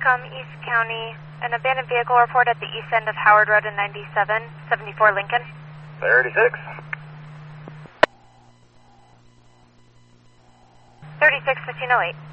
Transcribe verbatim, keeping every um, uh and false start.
Tacoma East County, an abandoned vehicle report at the east end of Howard Road and ninety-seven, seventy-four Lincoln. thirty-six. thirty-six, fifteen oh eight.